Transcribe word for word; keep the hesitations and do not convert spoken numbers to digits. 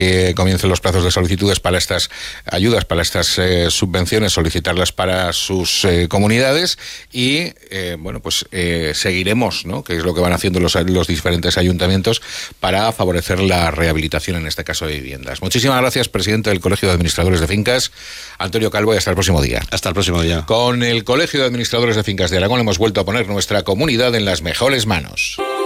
que comiencen los plazos de solicitudes para estas ayudas, para estas eh, subvenciones, solicitarlas para sus eh, comunidades y, eh, bueno, pues eh, seguiremos, ¿no?, que es lo que van haciendo los, los diferentes ayuntamientos para favorecer la rehabilitación, en este caso de viviendas. Muchísimas gracias, presidente del Colegio de Administradores de Fincas, Antonio Calvo, y hasta el próximo día. Hasta el próximo día. Con el Colegio de Administradores de Fincas de Aragón hemos vuelto a poner nuestra comunidad en las mejores manos.